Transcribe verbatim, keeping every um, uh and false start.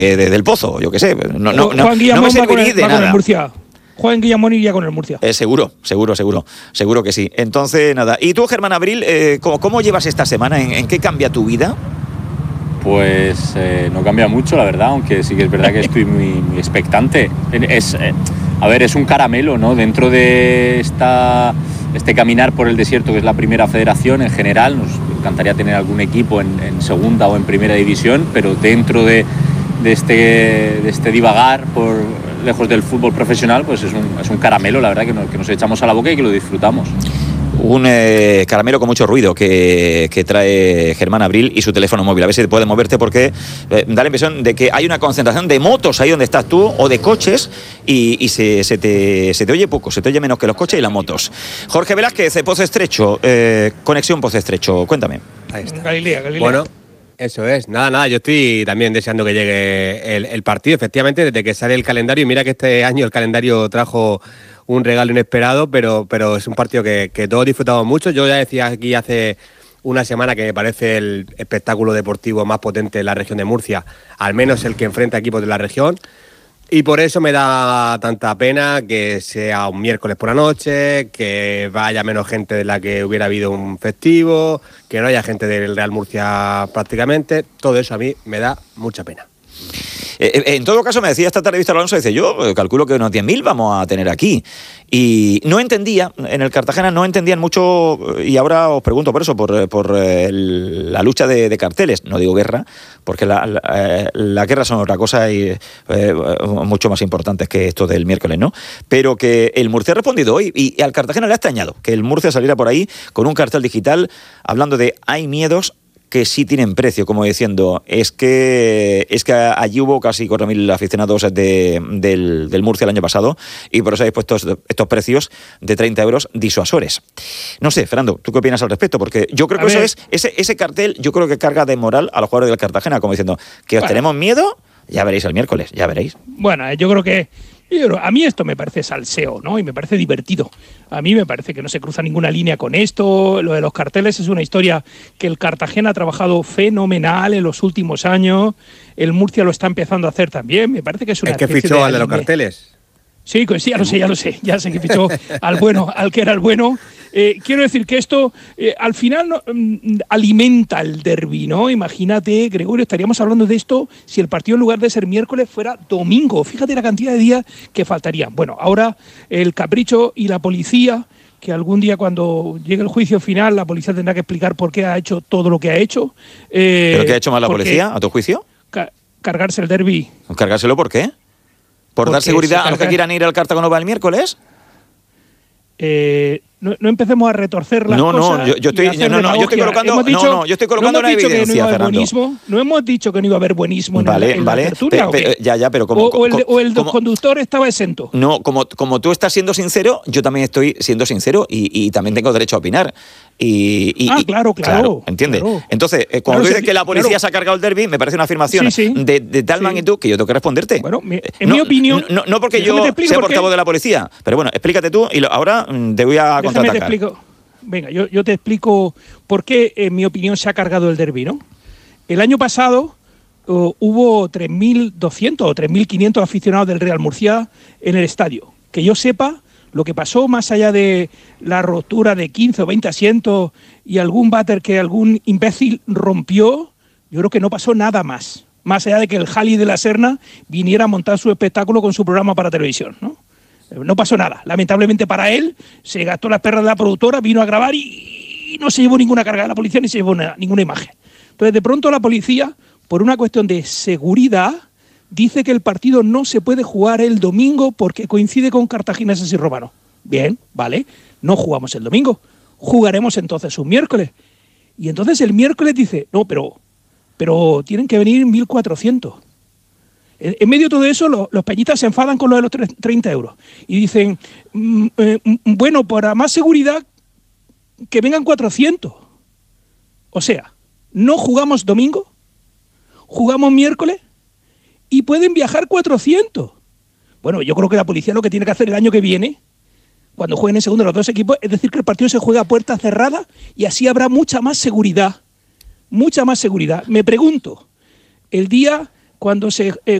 eh, desde el Pozo, yo qué sé. No, no, no, Juan no me va serviría de con nada. el Murcia. Juan Guillamón iría con el Murcia. Eh, seguro, seguro, seguro, seguro que sí. Entonces, nada. ¿Y tú, Germán Abril, eh, ¿cómo, cómo llevas esta semana? ¿En, en qué cambia tu vida? Pues eh, no cambia mucho, la verdad, aunque sí que es verdad que estoy muy, muy expectante. Es, eh, a ver, es un caramelo, ¿no? Dentro de esta, este caminar por el desierto, que es la primera federación en general, nos encantaría tener algún equipo en, en segunda o en primera división, pero dentro de, de, este, de este divagar por lejos del fútbol profesional, pues es un, es un caramelo, la verdad, que nos, que nos echamos a la boca y que lo disfrutamos. Un eh, caramelo con mucho ruido que, que trae Germán Abril y su teléfono móvil. A ver si puedes moverte, porque eh, da la impresión de que hay una concentración de motos ahí donde estás tú, o de coches, y, y se, se, te, se te oye poco, se te oye menos que los coches y las motos. Jorge Velázquez, de Pozo Estrecho, eh, conexión Pozo Estrecho, cuéntame. Ahí está. Galilea, Galilea. Bueno, eso es. Nada, nada, yo estoy también deseando que llegue el, el partido, efectivamente, desde que sale el calendario. Y mira que este año el calendario trajo un regalo inesperado, pero, pero es un partido que, que todos disfrutamos mucho. Yo ya decía aquí hace una semana que me parece el espectáculo deportivo más potente de la región de Murcia, al menos el que enfrenta equipos de la región. Y por eso me da tanta pena que sea un miércoles por la noche, que vaya menos gente de la que hubiera habido un festivo, que no haya gente del Real Murcia prácticamente. Todo eso a mí me da mucha pena. Eh, en todo caso, me decía esta tarde Víctor Alonso, dice, yo calculo que unos diez mil vamos a tener aquí. Y no entendía, en el Cartagena no entendían mucho, y ahora os pregunto por eso, por, por el, la lucha de, de carteles. No digo guerra, porque la, la, la guerra son otra cosa y eh, mucho más importantes que esto del miércoles, ¿no? Pero que el Murcia ha respondido hoy, y, y al Cartagena le ha extrañado que el Murcia saliera por ahí con un cartel digital hablando de hay miedos que sí tienen precio, como diciendo, es que es que allí hubo casi cuatro mil aficionados de, del, del Murcia el año pasado, y por eso habéis puesto estos precios de treinta euros disuasores. No sé, Fernando, ¿tú qué opinas al respecto? Porque yo creo que eso es, ese, ese cartel, yo creo que carga de moral a los jugadores del Cartagena, como diciendo, que os bueno. tenemos miedo, ya veréis el miércoles, ya veréis. Bueno, yo creo que a mí esto me parece salseo, ¿no? Y me parece divertido. A mí me parece que no se cruza ninguna línea con esto. Lo de los carteles es una historia que el Cartagena ha trabajado fenomenal en los últimos años. El Murcia lo está empezando a hacer también. Me parece que es una ¿Es que fichó de al de los carteles? Sí, sí, ya lo sé, ya lo sé. Ya sé que fichó al bueno, al que era el bueno. Eh, quiero decir que esto eh, al final no, mm, alimenta el derbi, ¿no? Imagínate, Gregorio, estaríamos hablando de esto si el partido en lugar de ser miércoles fuera domingo. Fíjate la cantidad de días que faltarían. Bueno, ahora el capricho y la policía, que algún día cuando llegue el juicio final la policía tendrá que explicar por qué ha hecho todo lo que ha hecho. Eh, ¿Pero qué ha hecho mal la policía, a tu juicio? Ca- cargarse el derbi. ¿Cargárselo por qué? ¿Por Porque dar seguridad a los que quieran ir al Cartagonova el miércoles? Eh, no, no empecemos a retorcer las no, cosas. No, yo, yo estoy, no, no, yo estoy colocando, dicho, no, no, yo estoy colocando no una evidencia, no Fernando. Buenismo, no hemos dicho que no iba a haber buenismo en, vale, la, en vale, la tertulia. Pe, pe, ya, ya, pero como, o, o el, o el como, conductor estaba exento. No, como, como tú estás siendo sincero, yo también estoy siendo sincero y, y también tengo derecho a opinar. Y, y, ah, claro, claro. claro ¿Entiendes? Claro. Entonces, eh, cuando claro, tú dices sí, que la policía claro. se ha cargado el derbi, me parece una afirmación sí, sí. de, de tal sí. magnitud que yo tengo que responderte. Bueno, mi, en no, mi opinión... No, no porque yo sea portavoz de la policía, pero bueno, explícate tú y lo, ahora te voy a déjame contraatacar. Te explico. Venga, yo, yo te explico por qué, en mi opinión, se ha cargado el derbi, ¿no? El año pasado uh, hubo tres mil doscientos o tres mil quinientos aficionados del Real Murcia en el estadio. Que yo sepa, lo que pasó más allá de la rotura de quince o veinte asientos y algún váter que algún imbécil rompió, yo creo que no pasó nada más. Más allá de que el Jali de la Serna viniera a montar su espectáculo con su programa para televisión, ¿no? No pasó nada. Lamentablemente para él, se gastó las perras de la productora, vino a grabar y no se llevó ninguna carga de la policía ni se llevó una, ninguna imagen. Entonces, de pronto la policía, por una cuestión de seguridad, dice que el partido no se puede jugar el domingo porque coincide con Cartagineses y Romanos. Bien, vale, no jugamos el domingo. Jugaremos entonces un miércoles. Y entonces el miércoles dice, no, pero, pero tienen que venir mil cuatrocientos. En medio de todo eso, los, los peñitas se enfadan con lo de los treinta euros. Y dicen, mm, eh, bueno, para más seguridad, que vengan cuatrocientos. O sea, no jugamos domingo, jugamos miércoles y pueden viajar cuatrocientos. Bueno, yo creo que la policía lo que tiene que hacer el año que viene, cuando jueguen en segundo los dos equipos, es decir, que el partido se juega a puerta cerrada y así habrá mucha más seguridad. Mucha más seguridad. Me pregunto, el día cuando se, eh,